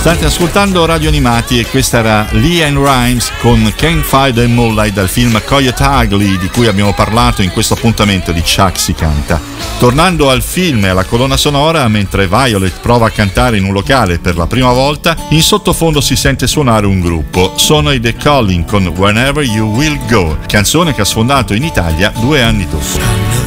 State ascoltando Radio Animati e questa era LeAnn Rimes con Can't Fight the Moonlight dal film Coyote Ugly, di cui abbiamo parlato in questo appuntamento di Chuck si canta. Tornando al film e alla colonna sonora, mentre Violet prova a cantare in un locale per la prima volta, in sottofondo si sente suonare un gruppo. Sono i The Calling con Whenever You Will Go, canzone che ha sfondato in Italia 2 anni dopo.